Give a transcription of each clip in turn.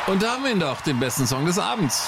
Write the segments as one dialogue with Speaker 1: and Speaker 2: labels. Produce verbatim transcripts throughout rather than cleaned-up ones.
Speaker 1: Und da haben wir ihn doch, den besten Song des Abends.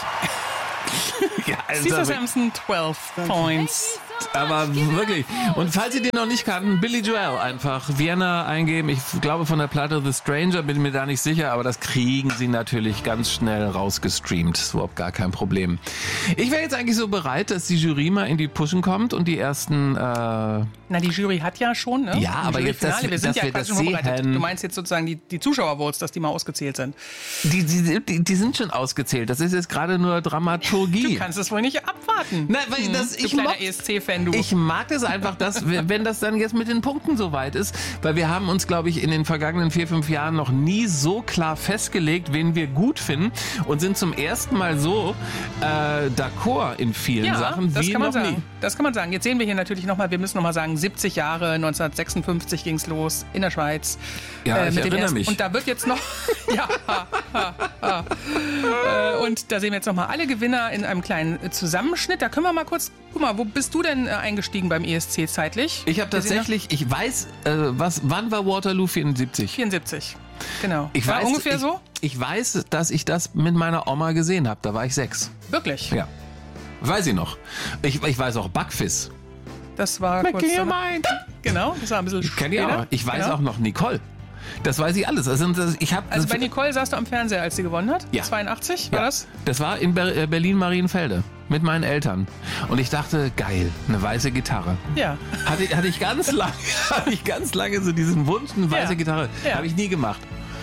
Speaker 2: Ja, also Caesar Samson, zwölf Points.
Speaker 1: Aber wirklich. Und falls ihr den noch nicht kannten, Billy Joel einfach Vienna eingeben. Ich glaube von der Platte The Stranger, bin mir da nicht sicher, aber das kriegen sie natürlich ganz schnell rausgestreamt. Ist überhaupt gar kein Problem. Ich wäre jetzt eigentlich so bereit, dass die Jury mal in die Pushen kommt und die ersten... Äh
Speaker 2: Na, die Jury hat ja schon, ne?
Speaker 1: Ja, aber jetzt, dass,
Speaker 2: wir sind
Speaker 1: dass
Speaker 2: ja
Speaker 1: wir
Speaker 2: quasi
Speaker 1: das
Speaker 2: schon vorbereitet.
Speaker 1: sehen.
Speaker 2: Du meinst jetzt sozusagen die, die Zuschauervotes, dass die mal ausgezählt sind.
Speaker 1: Die, die, die, die sind schon ausgezählt. Das ist jetzt gerade nur Dramaturgie.
Speaker 2: Du kannst es wohl nicht abwarten.
Speaker 1: Nein, weil das,
Speaker 2: du
Speaker 1: ich
Speaker 2: kleiner
Speaker 1: mag,
Speaker 2: E S C-Fan, du.
Speaker 1: Ich mag es einfach, dass, wenn das dann jetzt mit den Punkten soweit ist, weil wir haben uns, glaube ich, in den vergangenen vier, fünf Jahren noch nie so klar festgelegt, wen wir gut finden und sind zum ersten Mal so äh, d'accord in vielen
Speaker 2: ja,
Speaker 1: Sachen
Speaker 2: das
Speaker 1: wie
Speaker 2: kann man
Speaker 1: noch
Speaker 2: sagen.
Speaker 1: nie.
Speaker 2: Das kann man sagen. Jetzt sehen wir hier natürlich nochmal, wir müssen nochmal sagen, siebzig Jahre, neunzehnhundertsechsundfünfzig ging es los in der Schweiz.
Speaker 1: Ja,
Speaker 2: äh,
Speaker 1: ich
Speaker 2: mit dem
Speaker 1: erinnere
Speaker 2: ersten,
Speaker 1: mich.
Speaker 2: Und da wird jetzt noch, ja, ha, ha, ha. Äh, und da sehen wir jetzt nochmal alle Gewinner in einem kleinen Zusammenschnitt. Da können wir mal kurz, guck mal, wo bist du denn äh, eingestiegen beim E S C zeitlich?
Speaker 1: Ich habe tatsächlich, ich weiß, äh, was, wann war Waterloo vierundsiebzig?
Speaker 2: vierundsiebzig, genau.
Speaker 1: Ich
Speaker 2: war
Speaker 1: weiß,
Speaker 2: ungefähr
Speaker 1: ich,
Speaker 2: so?
Speaker 1: Ich weiß, dass ich das mit meiner Oma gesehen habe. Da war ich sechs.
Speaker 2: Wirklich?
Speaker 1: Ja. Weiß ich noch. Ich, ich weiß auch Backfiss.
Speaker 2: Das war
Speaker 1: Make
Speaker 2: kurz...
Speaker 1: your
Speaker 2: so-
Speaker 1: mind.
Speaker 2: Genau, das war ein bisschen
Speaker 1: Kenn ich
Speaker 2: später.
Speaker 1: auch. Ich weiß
Speaker 2: genau.
Speaker 1: auch noch Nicole. Das weiß ich alles. Also, das, ich hab,
Speaker 2: Also bei Nicole saß du am Fernseher, als sie gewonnen hat?
Speaker 1: Ja.
Speaker 2: zweiundachtzig war
Speaker 1: ja,
Speaker 2: das?
Speaker 1: Das war in Ber- äh, Berlin-Marienfelde mit meinen Eltern. Und ich dachte, geil, eine weiße Gitarre.
Speaker 2: Ja.
Speaker 1: Hatte, hatte ich ganz lange, hatte ich ganz lange so diesen Wunsch, eine weiße
Speaker 2: Ja.
Speaker 1: Gitarre.
Speaker 2: Ja.
Speaker 1: Habe ich nie gemacht.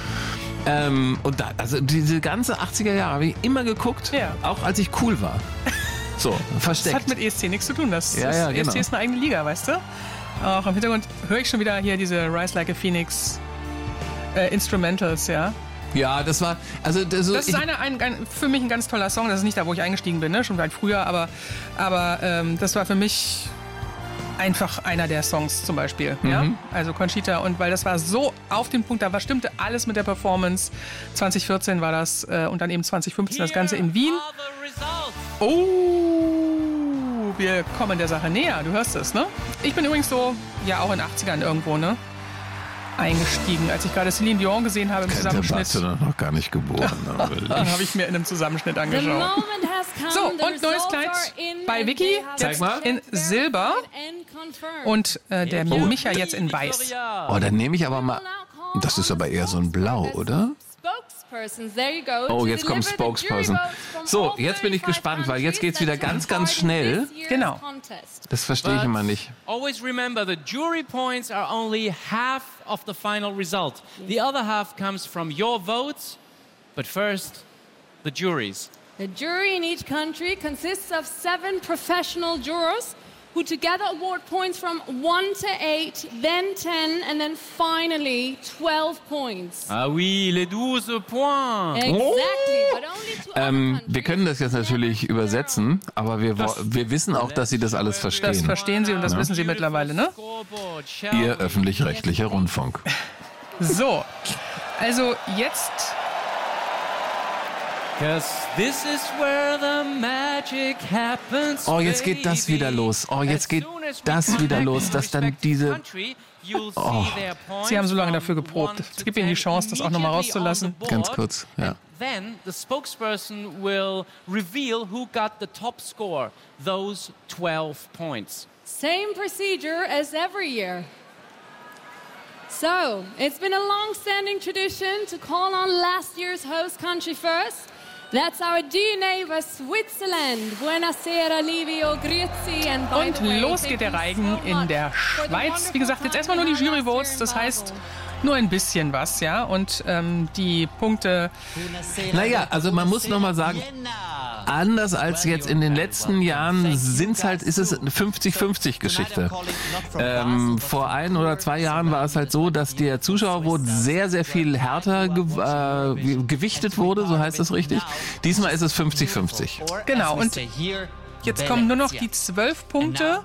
Speaker 1: Ähm, und da, also diese ganze achtziger Jahre habe ich immer geguckt,
Speaker 2: Ja.
Speaker 1: auch als ich cool war. So,
Speaker 2: Das
Speaker 1: versteckt.
Speaker 2: hat mit E S C nichts zu tun. Das
Speaker 1: Ja,
Speaker 2: ist,
Speaker 1: ja,
Speaker 2: E S C
Speaker 1: genau.
Speaker 2: ist eine eigene Liga, weißt du? Auch im Hintergrund höre ich schon wieder hier diese Rise Like a Phoenix äh, Instrumentals, ja.
Speaker 1: Ja, das war, also das, so,
Speaker 2: Das ist
Speaker 1: ich,
Speaker 2: eine, ein, ein, für mich ein ganz toller Song. Das ist nicht da, wo ich eingestiegen bin, ne? Schon weit früher, aber, aber ähm, das war für mich einfach einer der Songs zum Beispiel.
Speaker 1: Mhm.
Speaker 2: Ja? Also Conchita, und weil das war so auf den Punkt, da war, stimmte alles mit der Performance. zwanzig vierzehn war das äh, und dann eben zwanzig fünfzehn das Ganze in Wien. Oh, wir kommen der Sache näher, du hörst es, ne? Ich bin übrigens so, ja auch in den achtzigern irgendwo, ne? Eingestiegen, als ich gerade Celine Dion gesehen habe im
Speaker 1: da warst du
Speaker 2: Zusammenschnitt.
Speaker 1: doch noch gar nicht geboren. aber
Speaker 2: Dann habe ich mir in einem Zusammenschnitt angeschaut. So, und neues Kleid bei Vicky,
Speaker 1: Zeig
Speaker 2: jetzt
Speaker 1: mal.
Speaker 2: in Silber und äh, der Micha jetzt in Weiß.
Speaker 1: Oh, dann nehme ich aber mal, das ist aber eher so ein Blau, oder? Oh, jetzt kommt Spokesperson. So, jetzt bin ich gespannt, weil jetzt geht's wieder ganz, ganz schnell.
Speaker 2: Genau.
Speaker 1: Das verstehe ich immer nicht.
Speaker 3: Always remember the jury points are only half of the final result. The other half comes from your votes, but first, the juries.
Speaker 4: The jury in each country consists of seven professional jurors who together award points from one to eight, then ten, and then finally twelve points.
Speaker 3: Ah oui, les douze points.
Speaker 4: Exactly, but only two other
Speaker 1: Ähm,
Speaker 4: countries.
Speaker 1: wir können das jetzt natürlich übersetzen, aber wir, wo- wir wissen auch, dass Sie das alles
Speaker 2: Das
Speaker 1: verstehen.
Speaker 2: verstehen Sie und das wissen Sie mittlerweile, ne?
Speaker 3: Scoreboard, shall
Speaker 1: Ihr
Speaker 3: we?
Speaker 1: öffentlich-rechtlicher Rundfunk.
Speaker 2: So, also jetzt,
Speaker 3: 'Cause this is where the magic happens.
Speaker 1: Oh, jetzt geht das
Speaker 3: baby.
Speaker 1: wieder los. Oh, jetzt
Speaker 3: As
Speaker 1: geht
Speaker 3: soon as we
Speaker 1: das
Speaker 3: connect
Speaker 1: wieder
Speaker 3: in
Speaker 1: los, dass dann
Speaker 3: respective
Speaker 1: diese...
Speaker 3: country, you'll see
Speaker 1: Oh.
Speaker 3: their points
Speaker 2: Sie haben so lange
Speaker 3: from
Speaker 2: dafür geprobt.
Speaker 3: one
Speaker 2: Jetzt
Speaker 3: to
Speaker 2: gib Ihnen die
Speaker 3: ten
Speaker 2: Chance, das auch noch mal
Speaker 3: immediately on
Speaker 2: rauszulassen.
Speaker 3: the
Speaker 1: Ganz
Speaker 3: board.
Speaker 1: kurz, ja.
Speaker 3: Then the spokesperson will reveal who got the top score, those twelve points.
Speaker 4: Same procedure as every year. So, it's been a long-standing tradition to call on last year's host country first. That's our dear neighbor Switzerland. Buonasera, Livio, grüezi, and by
Speaker 2: Und
Speaker 4: the way,
Speaker 2: los
Speaker 4: thank
Speaker 2: geht der
Speaker 4: you
Speaker 2: Reigen
Speaker 4: so
Speaker 2: in
Speaker 4: much
Speaker 2: der
Speaker 4: for the
Speaker 2: Schweiz. Wie
Speaker 4: wonderful
Speaker 2: gesagt, jetzt erstmal nur die
Speaker 4: time you
Speaker 2: Jury-Votes,
Speaker 4: had
Speaker 2: das
Speaker 4: here in
Speaker 2: heißt
Speaker 4: Basel.
Speaker 2: nur ein bisschen was, ja. Und ähm, die Punkte,
Speaker 1: Naja, also man muss noch mal sagen, anders als jetzt in den letzten Jahren sind's halt, ist es eine fünfzig fünfzig Geschichte. Ähm, vor ein oder zwei Jahren war es halt so, dass der Zuschauervote sehr, sehr viel härter ge äh, gewichtet wurde, so heißt das richtig. Diesmal ist es fünfzig fünfzig.
Speaker 2: Genau, und jetzt kommen nur noch die zwölf Punkte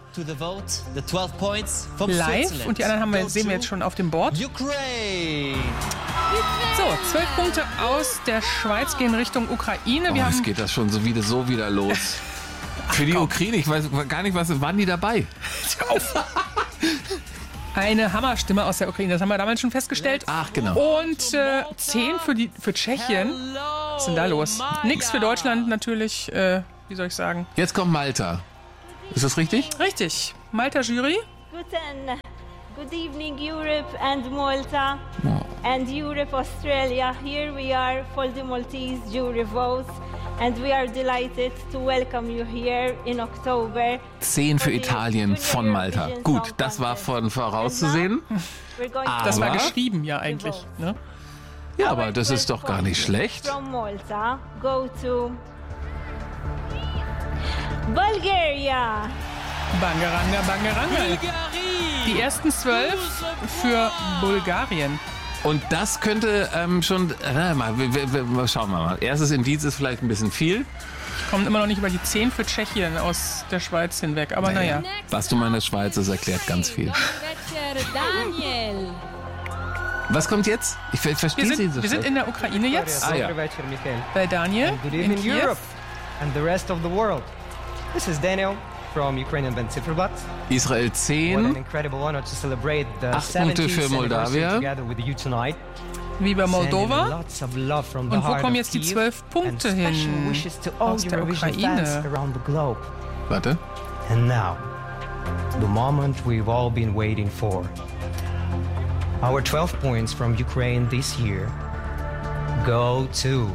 Speaker 2: live und die anderen haben wir, sehen wir jetzt schon auf dem Board.
Speaker 5: Ukraine.
Speaker 2: So, zwölf Punkte aus der Schweiz gehen Richtung Ukraine.
Speaker 1: Oh,
Speaker 2: Wir
Speaker 1: es
Speaker 2: haben
Speaker 1: geht das schon so wieder, so wieder los. Für die Ukraine, ich weiß gar nicht, was waren die dabei?
Speaker 2: eine Hammerstimme aus der Ukraine, das haben wir damals schon festgestellt.
Speaker 1: Ach, genau.
Speaker 2: Und äh, zehn für, die, für Tschechien.
Speaker 3: Hello,
Speaker 2: Was ist denn da los? Nix für Deutschland natürlich, äh, wie soll ich sagen?
Speaker 1: Jetzt kommt Malta. Ist das richtig?
Speaker 2: Richtig. Malta Jury.
Speaker 5: Guten, good evening Europe and Malta and Europe, Australia. Here we are for the Maltese jury votes and we are delighted to welcome you here in October.
Speaker 1: Zehn für Italien von Malta. Gut, das war von vorauszusehen.
Speaker 2: Das war
Speaker 1: Aber-
Speaker 2: geschrieben ja eigentlich. Ne?
Speaker 1: Ja, aber das ist doch gar nicht schlecht.
Speaker 5: From Malta, go to Bulgaria.
Speaker 2: Bangaranga, Bangaranga.
Speaker 3: Bulgarie.
Speaker 2: Die ersten zwölf für Bulgarien.
Speaker 1: Und das könnte ähm, schon, na, mal, wir, wir, wir, schauen wir mal. Erstes Indiz ist vielleicht ein bisschen viel.
Speaker 2: Kommt immer noch nicht über die zehn für Tschechien aus der Schweiz hinweg. Aber naja.
Speaker 1: Was du meine Schweiz, das erklärt ganz viel.
Speaker 4: Daniel.
Speaker 1: Was kommt jetzt? Ich ver-
Speaker 2: Wir
Speaker 1: verstehe sie
Speaker 2: sind,
Speaker 1: so
Speaker 2: wir sind
Speaker 1: schlecht.
Speaker 2: in der Ukraine jetzt.
Speaker 1: Ah, ja.
Speaker 2: Bei Daniel
Speaker 6: Good
Speaker 2: in
Speaker 6: evening,
Speaker 2: Kiew.
Speaker 6: Europe and the rest of the world. This is Daniel from Ukrainian band Cifrbat.
Speaker 1: Israel
Speaker 6: What an
Speaker 1: zehn.
Speaker 6: incredible honor to celebrate the
Speaker 1: Acht Punkte für
Speaker 6: seventieth anniversary
Speaker 1: Moldawia.
Speaker 6: together with you tonight.
Speaker 2: Wie bei
Speaker 6: Sending
Speaker 2: Moldova.
Speaker 6: lots of love from the
Speaker 2: Und wo
Speaker 6: heart
Speaker 2: kommen
Speaker 6: of
Speaker 2: jetzt die
Speaker 6: Kyiv
Speaker 2: zwölf Punkte
Speaker 6: and special
Speaker 2: hin?
Speaker 6: wishes to all
Speaker 2: Aus der
Speaker 6: Eurovision
Speaker 2: Ukraine.
Speaker 6: fans around the globe.
Speaker 1: Warte.
Speaker 6: And now, the moment we've all been waiting for. Our twelve points from Ukraine this year go to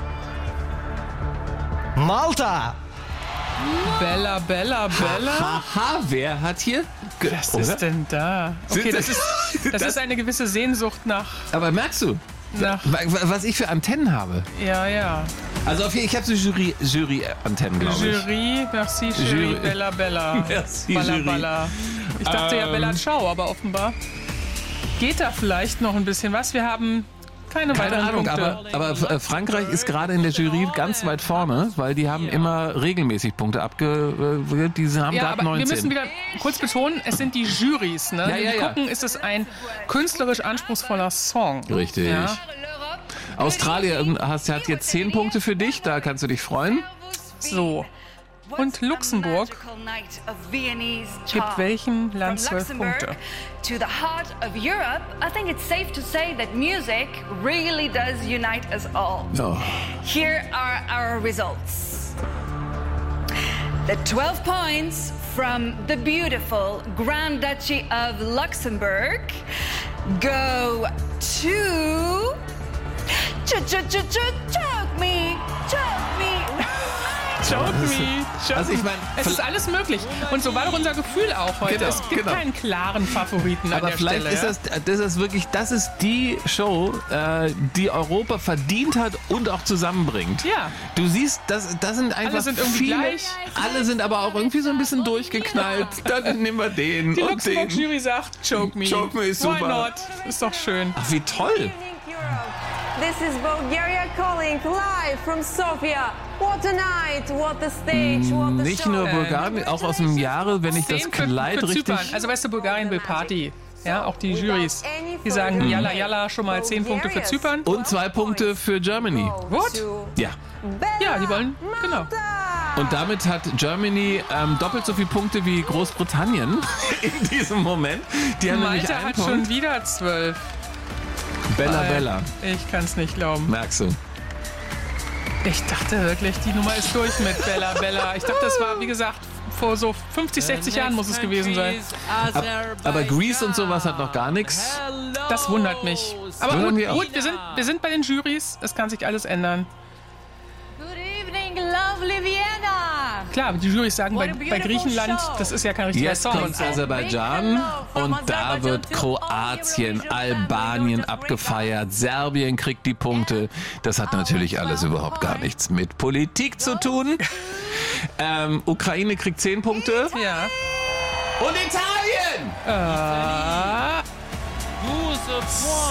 Speaker 6: Malta.
Speaker 2: Bella, Bella, Bella.
Speaker 1: Haha, wer hat hier? Ge-
Speaker 2: Was
Speaker 1: oder?
Speaker 2: ist denn da? Okay, das ist, das ist eine gewisse Sehnsucht nach.
Speaker 1: Aber merkst du,
Speaker 2: nach
Speaker 1: wa- wa- was ich für Antennen habe?
Speaker 2: ja, ja.
Speaker 1: Also auf jeden ich habe so Jury, Jury-Antennen, glaube ich.
Speaker 2: Jury, merci, Jury,
Speaker 1: Jury.
Speaker 2: Bella, Bella.
Speaker 1: Merci,
Speaker 2: Balla,
Speaker 1: Jury.
Speaker 2: Balla. Ich dachte ja
Speaker 1: Ähm.
Speaker 2: Bella Ciao, aber offenbar geht da vielleicht noch ein bisschen was. Wir haben keine,
Speaker 1: Keine
Speaker 2: weiteren
Speaker 1: Ahnung,
Speaker 2: Punkte.
Speaker 1: aber, aber äh, Frankreich ist gerade in der Jury ganz weit vorne, weil die haben immer regelmäßig Punkte abge... Die haben
Speaker 2: Ja,
Speaker 1: gerade
Speaker 2: aber wir müssen
Speaker 1: neunzehn.
Speaker 2: wieder kurz betonen, es sind die Jurys. Ne?
Speaker 1: Ja, ja,
Speaker 2: wir
Speaker 1: ja.
Speaker 2: gucken, ist es ein künstlerisch anspruchsvoller Song.
Speaker 1: Richtig.
Speaker 2: Ja?
Speaker 1: Australien hast, hat jetzt zehn Punkte für dich, da kannst du dich freuen.
Speaker 2: So. Und Luxemburg gibt welchem Land zwölf Punkte?
Speaker 7: To the heart of Europe, I think it's safe to say that music really does unite us all.
Speaker 1: Oh.
Speaker 7: Here are our results. The twelve points from the beautiful Grand Duchy of Luxembourg go to Ch ch ch ch choke me, choke me.
Speaker 2: Choke me, choke
Speaker 1: Also ich
Speaker 2: me.
Speaker 1: mein,
Speaker 2: Es ist alles möglich. Und so war doch unser Gefühl auch heute.
Speaker 1: Genau,
Speaker 2: es gibt
Speaker 1: genau.
Speaker 2: keinen klaren Favoriten an
Speaker 1: Aber
Speaker 2: der
Speaker 1: vielleicht
Speaker 2: Stelle.
Speaker 1: ist das, das ist wirklich, das ist die Show, äh, die Europa verdient hat und auch zusammenbringt.
Speaker 2: Ja.
Speaker 1: Du siehst, das, das sind einfach
Speaker 2: Alle sind irgendwie
Speaker 1: viele,
Speaker 2: gleich.
Speaker 1: alle sind aber auch irgendwie so ein bisschen durchgeknallt. Dann nehmen wir den
Speaker 2: Die
Speaker 1: und den.
Speaker 2: Luxemburg-Jury sagt, choke me.
Speaker 1: Choke me ist
Speaker 2: Why
Speaker 1: super.
Speaker 2: not? Ist doch schön.
Speaker 1: Ach, wie toll.
Speaker 8: This is Bulgaria calling live from Sofia. What a night, what a stage, what a
Speaker 1: Nicht
Speaker 8: show.
Speaker 1: nur Bulgarien, auch aus dem Jahre, wenn ich das
Speaker 2: Zehn für,
Speaker 1: Kleid
Speaker 2: für Zypern.
Speaker 1: richtig...
Speaker 2: Also weißt du, Bulgarien will Party. Ja, auch die Jurys. Die sagen, yalla, yalla, schon mal zehn Punkte für Zypern.
Speaker 1: Und zwei Punkte für Germany.
Speaker 2: What?
Speaker 1: Ja.
Speaker 2: Ja, die wollen, genau.
Speaker 1: Und damit hat Germany ähm, doppelt so viele Punkte wie Großbritannien in diesem Moment. Die haben nämlich
Speaker 2: Malta
Speaker 1: einen
Speaker 2: hat
Speaker 1: Punkt.
Speaker 2: schon wieder zwölf.
Speaker 1: Bella Bella,
Speaker 2: Ich kann es nicht glauben.
Speaker 1: merkst du.
Speaker 2: Ich dachte wirklich, die Nummer ist durch mit Bella Bella. Ich dachte, das war, wie gesagt, vor so fünfzig, sechzig Jahren muss es gewesen sein.
Speaker 1: Ab, aber Greece und sowas hat noch gar nichts.
Speaker 2: Das wundert mich. Aber
Speaker 1: Wundern
Speaker 2: gut,
Speaker 1: mich auch.
Speaker 2: gut wir, sind, wir sind bei den Jurys. Es kann sich alles ändern.
Speaker 7: Good evening, lovely Vienna.
Speaker 2: Klar, die Jurys sagen, bei, bei Griechenland, das ist ja kein richtiger
Speaker 1: Jetzt
Speaker 2: Song.
Speaker 1: kommt Aserbaidschan und da wird Kroatien, Albanien abgefeiert. Serbien kriegt die Punkte. Das hat natürlich alles überhaupt gar nichts mit Politik zu tun. Ähm, Ukraine kriegt zehn Punkte.
Speaker 2: Ja.
Speaker 1: Und Italien!
Speaker 2: Ah,
Speaker 3: Douze points.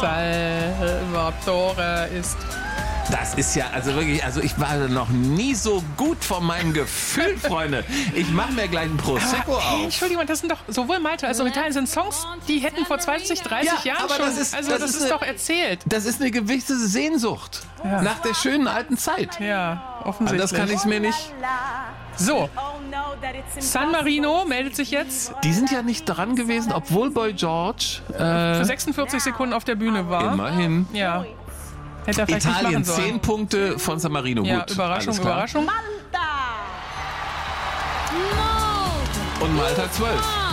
Speaker 2: Salvatore ist.
Speaker 1: Das ist ja, also wirklich, also ich war noch nie so gut von meinem Gefühl, Freunde. Ich mache mir gleich ein Prosecco
Speaker 2: Hey,
Speaker 1: auf.
Speaker 2: Entschuldigung, das sind doch sowohl Malta als auch Italien sind Songs, die hätten vor zwanzig, dreißig
Speaker 1: Ja,
Speaker 2: Jahren
Speaker 1: aber
Speaker 2: schon.
Speaker 1: das ist-
Speaker 2: also
Speaker 1: das
Speaker 2: das,
Speaker 1: ist
Speaker 2: ist,
Speaker 1: eine-
Speaker 2: doch erzählt.
Speaker 1: Das ist eine gewisse Sehnsucht nach der schönen alten Zeit.
Speaker 2: Ja,
Speaker 1: Also
Speaker 2: offensichtlich.
Speaker 1: das kann ich mir nicht...
Speaker 2: So, San Marino meldet sich jetzt
Speaker 1: Die sind ja nicht dran gewesen, obwohl Boy George... Äh,
Speaker 2: für sechsundvierzig Sekunden auf der Bühne war.
Speaker 1: immerhin.
Speaker 2: Ja. Hätte er vielleicht
Speaker 1: Italien
Speaker 2: nicht machen sollen.
Speaker 1: zehn Punkte von San Marino.
Speaker 2: Ja,
Speaker 1: Gut,
Speaker 2: Überraschung,
Speaker 1: alles klar.
Speaker 2: Überraschung.
Speaker 4: No.
Speaker 1: Und Malta zwölf.